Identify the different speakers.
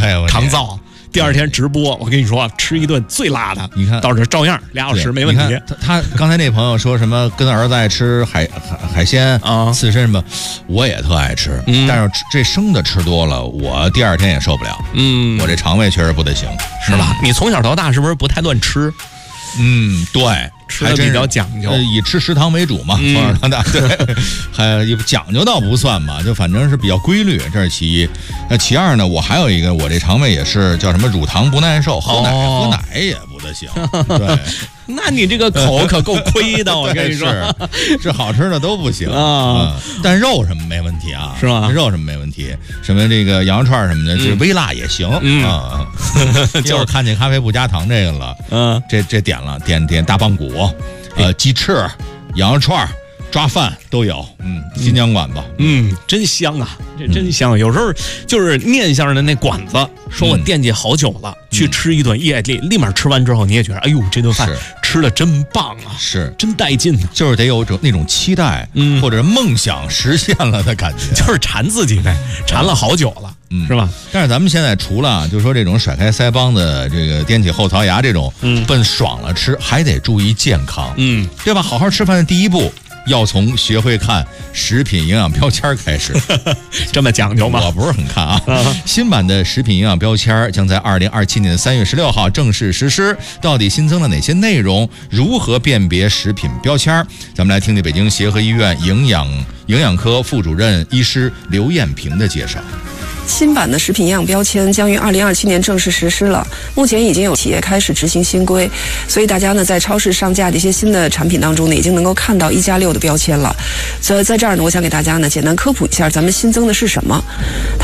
Speaker 1: 抗造。第二天直播，我跟你说，吃一顿最辣的，
Speaker 2: 你看
Speaker 1: 到这照样2小时没问题。
Speaker 2: 他刚才那朋友说什么跟儿子爱吃海鲜啊，刺身什么，我也特爱吃，但是这生的吃多了，我第二天也受不了。我这肠胃确实不太行，
Speaker 1: 是吧？你从小到大是不是不太乱吃？
Speaker 2: 对，
Speaker 1: 吃的比较讲究，
Speaker 2: 以吃食堂为主嘛，从小到大。对，还讲究倒不算吧，就反正是比较规律，这是其一。那其二呢，我还有一个，我这肠胃也是叫什么乳糖不耐受，喝奶也不太行。对，
Speaker 1: 那你这个口可够亏的，我跟你说，
Speaker 2: 是好吃的都不行啊。但肉什么没问题啊，
Speaker 1: 是吧？
Speaker 2: 肉什么没问题，什么这个羊肉串什么的，这微辣也行啊。就是看见咖啡不加糖这个了，这点了，点大棒骨，鸡翅、羊肉串、抓饭都有，新疆馆子，
Speaker 1: 真香啊，这真香。有时候就是念相声的那馆子，说我惦记好久了，去吃一顿，立马吃完之后，你也觉得，哎呦，这顿饭吃的真棒啊，
Speaker 2: 是
Speaker 1: 真带劲啊，
Speaker 2: 就是得有那种期待，或者梦想实现了的感觉，
Speaker 1: 就是馋自己呗，馋了好久了。是吧？
Speaker 2: 但是咱们现在除了就是说这种甩开腮帮子、这个掂起后槽牙这种，奔爽了吃，还得注意健康，对吧？好好吃饭的第一步，要从学会看食品营养标签开始。
Speaker 1: 这么讲究吗？
Speaker 2: 我不是很看啊。新版的食品营养标签将在2027年3月16号正式实施。到底新增了哪些内容？如何辨别食品标签？咱们来听听北京协和医院营养科副主任医师刘艳平的介绍。
Speaker 3: 新版的食品营养标签将于2027年正式实施了，目前已经有企业开始执行新规，所以大家呢在超市上架的一些新的产品当中呢，已经能够看到1+6的标签了。所以在这儿呢，我想给大家呢简单科普一下咱们新增的是什么。